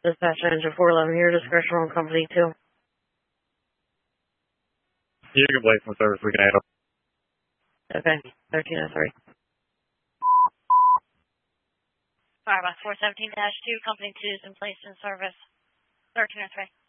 Dispatch engine 411, your discretion on company 2. You can blame from service, we can handle. Okay, 1303. Sorry about 417-2, company 2 is in place in service. 1303.